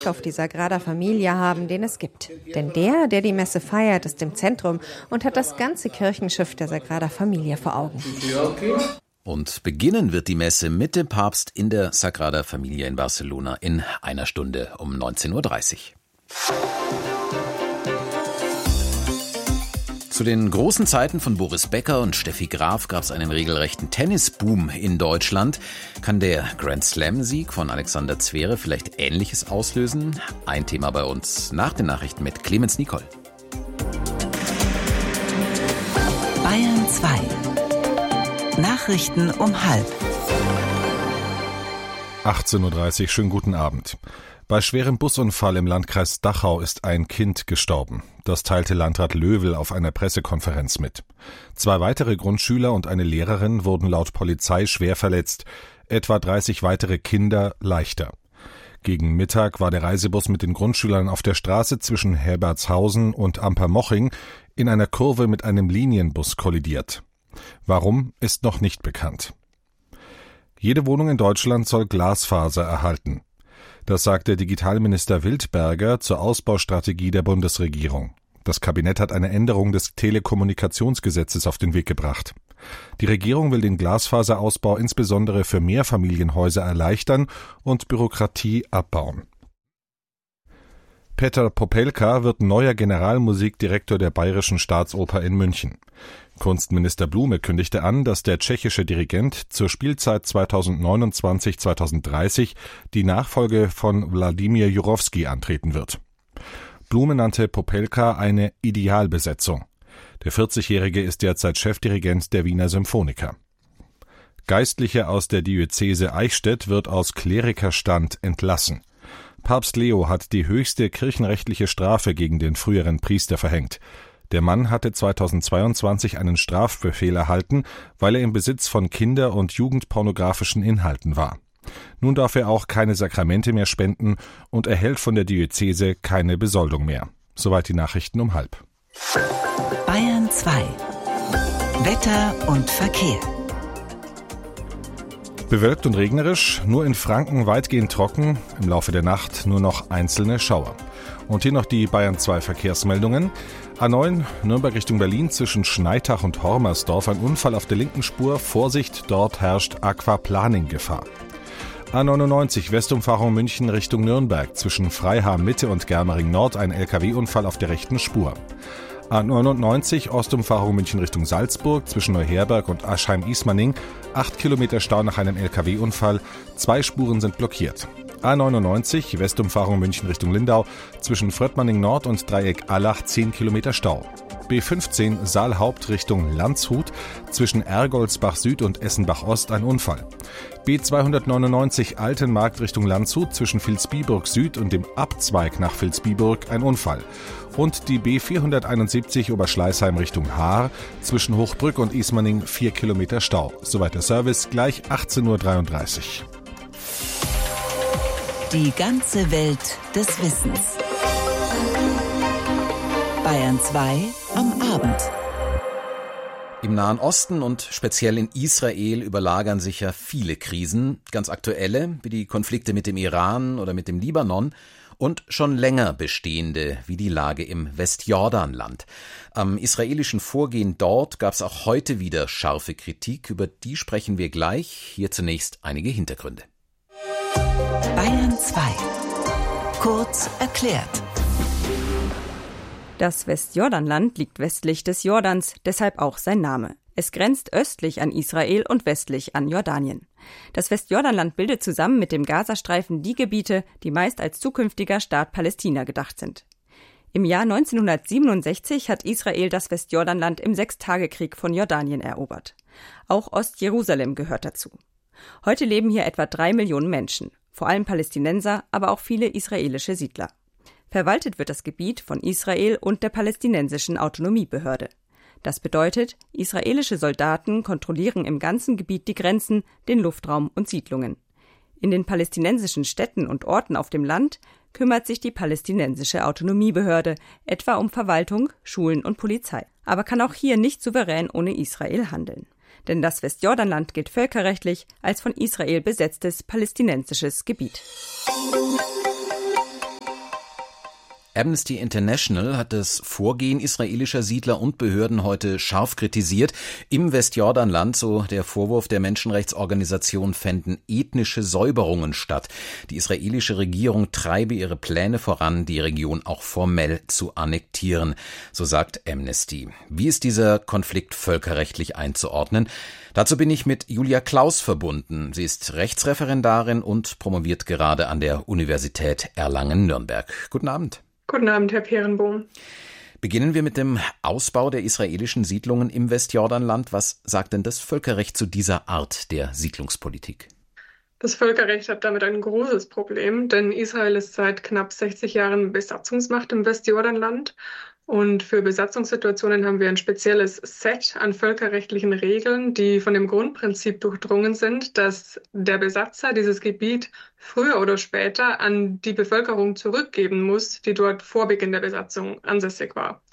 auf die Sagrada Familia haben, den es gibt. Denn der die Messe feiert, ist im Zentrum und hat das ganze Kirchenschiff der Sagrada Familia vor Augen. Und beginnen wird die Messe mit dem Papst in der Sagrada Familia in Barcelona in einer Stunde um 19.30 Uhr. Zu den großen Zeiten von Boris Becker und Steffi Graf gab es einen regelrechten Tennisboom in Deutschland. Kann der Grand Slam-Sieg von Alexander Zverev vielleicht Ähnliches auslösen? Ein Thema bei uns nach den Nachrichten mit Clemens Nicol. Bayern 2. Nachrichten um 12:30. 18.30 Uhr, schönen guten Abend. Bei schwerem Busunfall im Landkreis Dachau ist ein Kind gestorben. Das teilte Landrat Löwel auf einer Pressekonferenz mit. 2 weitere Grundschüler und eine Lehrerin wurden laut Polizei schwer verletzt, etwa 30 weitere Kinder leichter. Gegen Mittag war der Reisebus mit den Grundschülern auf der Straße zwischen Herbertshausen und Ampermoching in einer Kurve mit einem Linienbus kollidiert. Warum, ist noch nicht bekannt. Jede Wohnung in Deutschland soll Glasfaser erhalten. Das sagte Digitalminister Wildberger zur Ausbaustrategie der Bundesregierung. Das Kabinett hat eine Änderung des Telekommunikationsgesetzes auf den Weg gebracht. Die Regierung will den Glasfaserausbau insbesondere für Mehrfamilienhäuser erleichtern und Bürokratie abbauen. Petr Popelka wird neuer Generalmusikdirektor der Bayerischen Staatsoper in München. Kunstminister Blume kündigte an, dass der tschechische Dirigent zur Spielzeit 2029-2030 die Nachfolge von Wladimir Jurowski antreten wird. Blume nannte Popelka eine Idealbesetzung. Der 40-Jährige ist derzeit Chefdirigent der Wiener Symphoniker. Geistlicher aus der Diözese Eichstätt wird aus Klerikerstand entlassen. Papst Leo hat die höchste kirchenrechtliche Strafe gegen den früheren Priester verhängt. Der Mann hatte 2022 einen Strafbefehl erhalten, weil er im Besitz von kinder- und jugendpornografischen Inhalten war. Nun darf er auch keine Sakramente mehr spenden und erhält von der Diözese keine Besoldung mehr. Soweit die Nachrichten um 12:30. Bayern 2. Wetter und Verkehr. Bewölkt und regnerisch, nur in Franken weitgehend trocken, im Laufe der Nacht nur noch einzelne Schauer. Und hier noch die Bayern 2 Verkehrsmeldungen. A9 Nürnberg Richtung Berlin zwischen Schneitach und Hormersdorf ein Unfall auf der linken Spur. Vorsicht, dort herrscht Aquaplaning-Gefahr. A99 Westumfahrung München Richtung Nürnberg zwischen Freiham Mitte und Germering Nord ein LKW-Unfall auf der rechten Spur. A99 Ostumfahrung München Richtung Salzburg zwischen Neuherberg und Aschheim-Ismaning 8 Kilometer Stau nach einem LKW-Unfall, 2 Spuren sind blockiert. A99 Westumfahrung München Richtung Lindau zwischen Fröttmanning Nord und Dreieck Allach 10 Kilometer Stau. B15 Saalhaupt Richtung Landshut zwischen Ergoldsbach Süd und Essenbach Ost ein Unfall. B299 Altenmarkt Richtung Landshut zwischen Vilsbiburg Süd und dem Abzweig nach Vilsbiburg ein Unfall. Und die B471 Oberschleißheim Richtung Haar zwischen Hochbrück und Ismaning 4 Kilometer Stau. Soweit der Service, gleich 18.33 Uhr. Die ganze Welt des Wissens. Bayern 2 am Abend. Im Nahen Osten und speziell in Israel überlagern sich ja viele Krisen, ganz aktuelle, wie die Konflikte mit dem Iran oder mit dem Libanon und schon länger bestehende, wie die Lage im Westjordanland. Am israelischen Vorgehen dort gab es auch heute wieder scharfe Kritik, über die sprechen wir gleich. Hier zunächst einige Hintergründe. Bayern 2. Kurz erklärt. Das Westjordanland liegt westlich des Jordans, deshalb auch sein Name. Es grenzt östlich an Israel und westlich an Jordanien. Das Westjordanland bildet zusammen mit dem Gazastreifen die Gebiete, die meist als zukünftiger Staat Palästina gedacht sind. Im Jahr 1967 hat Israel das Westjordanland im Sechstagekrieg von Jordanien erobert. Auch Ostjerusalem gehört dazu. Heute leben hier etwa 3 Millionen Menschen, vor allem Palästinenser, aber auch viele israelische Siedler. Verwaltet wird das Gebiet von Israel und der palästinensischen Autonomiebehörde. Das bedeutet, israelische Soldaten kontrollieren im ganzen Gebiet die Grenzen, den Luftraum und Siedlungen. In den palästinensischen Städten und Orten auf dem Land kümmert sich die palästinensische Autonomiebehörde, etwa um Verwaltung, Schulen und Polizei. Aber kann auch hier nicht souverän ohne Israel handeln. Denn das Westjordanland gilt völkerrechtlich als von Israel besetztes palästinensisches Gebiet. Amnesty International hat das Vorgehen israelischer Siedler und Behörden heute scharf kritisiert. Im Westjordanland, so der Vorwurf der Menschenrechtsorganisation, fänden ethnische Säuberungen statt. Die israelische Regierung treibe ihre Pläne voran, die Region auch formell zu annektieren, so sagt Amnesty. Wie ist dieser Konflikt völkerrechtlich einzuordnen? Dazu bin ich mit Julia Klaus verbunden. Sie ist Rechtsreferendarin und promoviert gerade an der Universität Erlangen-Nürnberg. Guten Abend. Guten Abend, Herr Peerenbohm. Beginnen wir mit dem Ausbau der israelischen Siedlungen im Westjordanland. Was sagt denn das Völkerrecht zu dieser Art der Siedlungspolitik? Das Völkerrecht hat damit ein großes Problem, denn Israel ist seit knapp 60 Jahren Besatzungsmacht im Westjordanland. Und für Besatzungssituationen haben wir ein spezielles Set an völkerrechtlichen Regeln, die von dem Grundprinzip durchdrungen sind, dass der Besatzer dieses Gebiet früher oder später an die Bevölkerung zurückgeben muss, die dort vor Beginn der Besatzung ansässig war.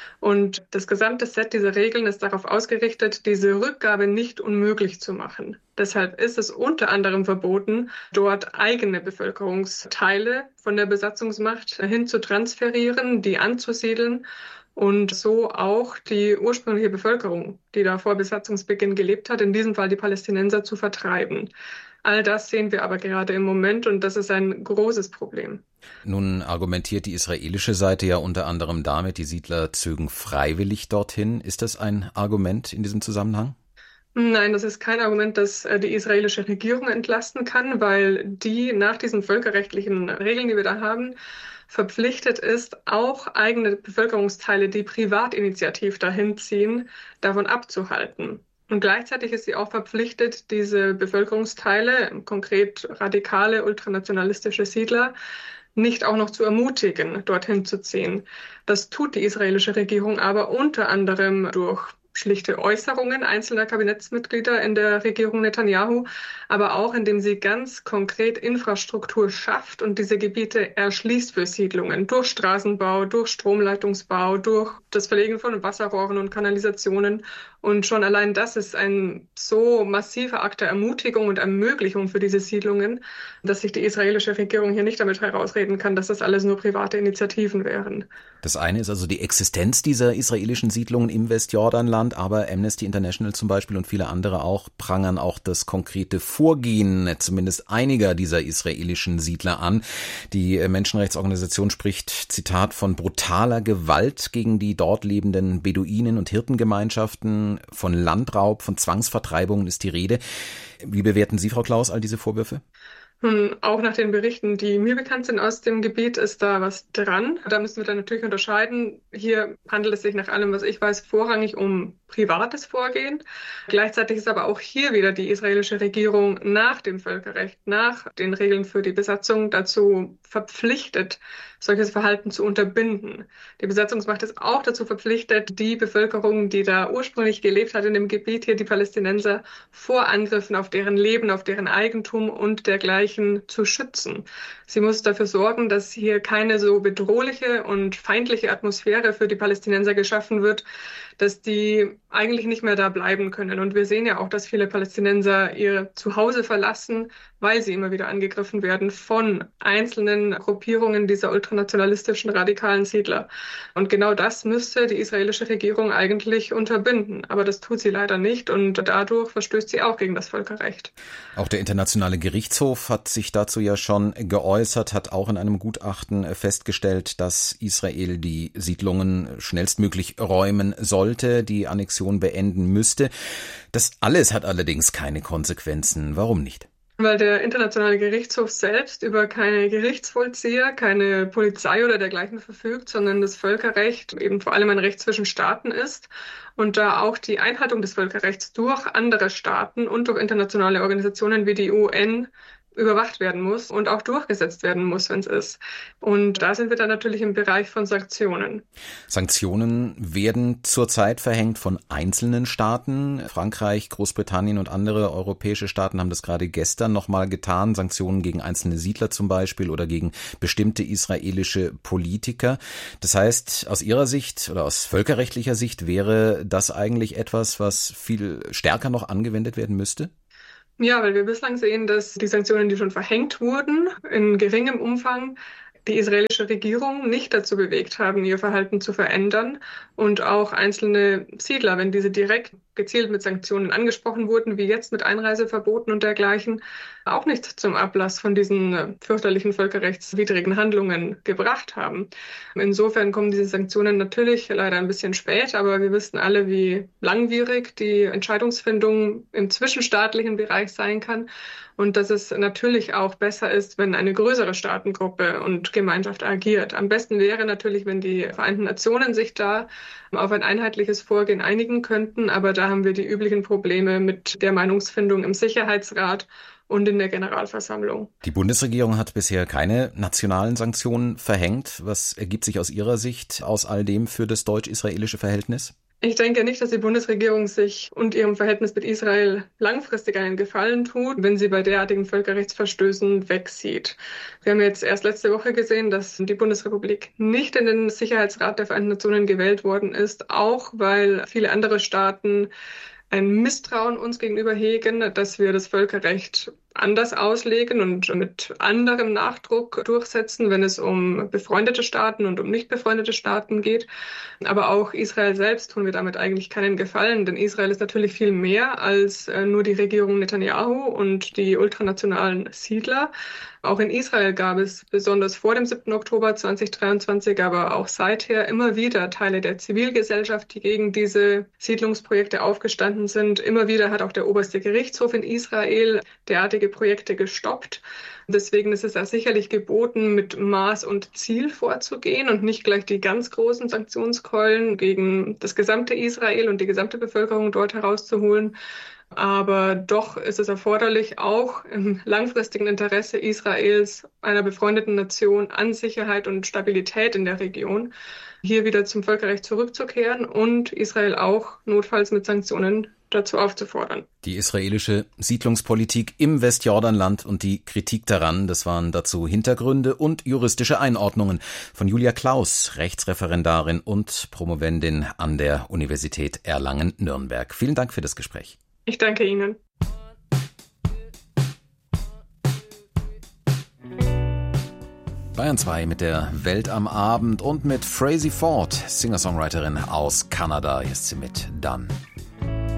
Und das gesamte Set dieser Regeln ist darauf ausgerichtet, diese Rückgabe nicht unmöglich zu machen. Deshalb ist es unter anderem verboten, dort eigene Bevölkerungsteile von der Besatzungsmacht hin zu transferieren, die anzusiedeln und so auch die ursprüngliche Bevölkerung, die da vor Besatzungsbeginn gelebt hat, in diesem Fall die Palästinenser, zu vertreiben. All das sehen wir aber gerade im Moment und das ist ein großes Problem. Nun argumentiert die israelische Seite ja unter anderem damit, die Siedler zögen freiwillig dorthin. Ist das ein Argument in diesem Zusammenhang? Nein, das ist kein Argument, das die israelische Regierung entlasten kann, weil die nach diesen völkerrechtlichen Regeln, die wir da haben, verpflichtet ist, auch eigene Bevölkerungsteile, die privatinitiativ dahin ziehen, davon abzuhalten. Und gleichzeitig ist sie auch verpflichtet, diese Bevölkerungsteile, konkret radikale, ultranationalistische Siedler, nicht auch noch zu ermutigen, dorthin zu ziehen. Das tut die israelische Regierung aber unter anderem durch schlichte Äußerungen einzelner Kabinettsmitglieder in der Regierung Netanyahu, aber auch indem sie ganz konkret Infrastruktur schafft und diese Gebiete erschließt für Siedlungen durch Straßenbau, durch Stromleitungsbau, durch das Verlegen von Wasserrohren und Kanalisationen. Und schon allein das ist ein so massiver Akt der Ermutigung und Ermöglichung für diese Siedlungen, dass sich die israelische Regierung hier nicht damit herausreden kann, dass das alles nur private Initiativen wären. Das eine ist also die Existenz dieser israelischen Siedlungen im Westjordanland, aber Amnesty International zum Beispiel und viele andere auch prangern auch das konkrete Vorgehen zumindest einiger dieser israelischen Siedler an. Die Menschenrechtsorganisation spricht, Zitat, von brutaler Gewalt gegen die dort lebenden Beduinen und Hirtengemeinschaften, von Landraub, von Zwangsvertreibungen ist die Rede. Wie bewerten Sie, Frau Klaus, all diese Vorwürfe? Auch nach den Berichten, die mir bekannt sind aus dem Gebiet, ist da was dran. Da müssen wir dann natürlich unterscheiden. Hier handelt es sich nach allem, was ich weiß, vorrangig um privates Vorgehen. Gleichzeitig ist aber auch hier wieder die israelische Regierung nach dem Völkerrecht, nach den Regeln für die Besatzung dazu verpflichtet, solches Verhalten zu unterbinden. Die Besatzungsmacht ist auch dazu verpflichtet, die Bevölkerung, die da ursprünglich gelebt hat in dem Gebiet, hier die Palästinenser, vor Angriffen auf deren Leben, auf deren Eigentum und dergleichen zu schützen. Sie muss dafür sorgen, dass hier keine so bedrohliche und feindliche Atmosphäre für die Palästinenser geschaffen wird, dass die eigentlich nicht mehr da bleiben können. Und wir sehen ja auch, dass viele Palästinenser ihr Zuhause verlassen, weil sie immer wieder angegriffen werden von einzelnen Gruppierungen dieser ultranationalistischen radikalen Siedler. Und genau das müsste die israelische Regierung eigentlich unterbinden. Aber das tut sie leider nicht und dadurch verstößt sie auch gegen das Völkerrecht. Auch der Internationale Gerichtshof hat sich dazu ja schon geäußert, hat auch in einem Gutachten festgestellt, dass Israel die Siedlungen schnellstmöglich räumen sollte, die Annexion beenden müsste. Das alles hat allerdings keine Konsequenzen. Warum nicht? Weil der Internationale Gerichtshof selbst über keine Gerichtsvollzieher, keine Polizei oder dergleichen verfügt, sondern das Völkerrecht eben vor allem ein Recht zwischen Staaten ist und da auch die Einhaltung des Völkerrechts durch andere Staaten und durch internationale Organisationen wie die UN überwacht werden muss und auch durchgesetzt werden muss, wenn es ist. Und da sind wir dann natürlich im Bereich von Sanktionen. Sanktionen werden zurzeit verhängt von einzelnen Staaten. Frankreich, Großbritannien und andere europäische Staaten haben das gerade gestern nochmal getan. Sanktionen gegen einzelne Siedler zum Beispiel oder gegen bestimmte israelische Politiker. Das heißt, aus Ihrer Sicht oder aus völkerrechtlicher Sicht wäre das eigentlich etwas, was viel stärker noch angewendet werden müsste? Ja, weil wir bislang sehen, dass die Sanktionen, die schon verhängt wurden, in geringem Umfang die israelische Regierung nicht dazu bewegt haben, ihr Verhalten zu verändern und auch einzelne Siedler, wenn diese direkt gezielt mit Sanktionen angesprochen wurden, wie jetzt mit Einreiseverboten und dergleichen, auch nicht zum Ablass von diesen fürchterlichen völkerrechtswidrigen Handlungen gebracht haben. Insofern kommen diese Sanktionen natürlich leider ein bisschen spät, aber wir wissen alle, wie langwierig die Entscheidungsfindung im zwischenstaatlichen Bereich sein kann und dass es natürlich auch besser ist, wenn eine größere Staatengruppe und Gemeinschaft agiert. Am besten wäre natürlich, wenn die Vereinten Nationen sich da auf ein einheitliches Vorgehen einigen könnten, aber da haben wir die üblichen Probleme mit der Meinungsfindung im Sicherheitsrat und in der Generalversammlung. Die Bundesregierung hat bisher keine nationalen Sanktionen verhängt. Was ergibt sich aus Ihrer Sicht aus all dem für das deutsch-israelische Verhältnis? Ich denke nicht, dass die Bundesregierung sich und ihrem Verhältnis mit Israel langfristig einen Gefallen tut, wenn sie bei derartigen Völkerrechtsverstößen wegsieht. Wir haben jetzt erst letzte Woche gesehen, dass die Bundesrepublik nicht in den Sicherheitsrat der Vereinten Nationen gewählt worden ist, auch weil viele andere Staaten ein Misstrauen uns gegenüber hegen, dass wir das Völkerrecht anders auslegen und mit anderem Nachdruck durchsetzen, wenn es um befreundete Staaten und um nicht befreundete Staaten geht. Aber auch Israel selbst tun wir damit eigentlich keinen Gefallen, denn Israel ist natürlich viel mehr als nur die Regierung Netanyahu und die ultranationalen Siedler. Auch in Israel gab es besonders vor dem 7. Oktober 2023, aber auch seither immer wieder Teile der Zivilgesellschaft, die gegen diese Siedlungsprojekte aufgestanden sind. Immer wieder hat auch der oberste Gerichtshof in Israel derartige Projekte gestoppt. Deswegen ist es auch sicherlich geboten, mit Maß und Ziel vorzugehen und nicht gleich die ganz großen Sanktionskeulen gegen das gesamte Israel und die gesamte Bevölkerung dort herauszuholen. Aber doch ist es erforderlich, auch im langfristigen Interesse Israels, einer befreundeten Nation, an Sicherheit und Stabilität in der Region, hier wieder zum Völkerrecht zurückzukehren und Israel auch notfalls mit Sanktionen dazu aufzufordern. Die israelische Siedlungspolitik im Westjordanland und die Kritik daran, das waren dazu Hintergründe und juristische Einordnungen von Julia Klaus, Rechtsreferendarin und Promovendin an der Universität Erlangen-Nürnberg. Vielen Dank für das Gespräch. Ich danke Ihnen. Bayern 2 mit der Welt am Abend und mit Frazey Ford, Singer-Songwriterin aus Kanada. Hier ist sie mit Done.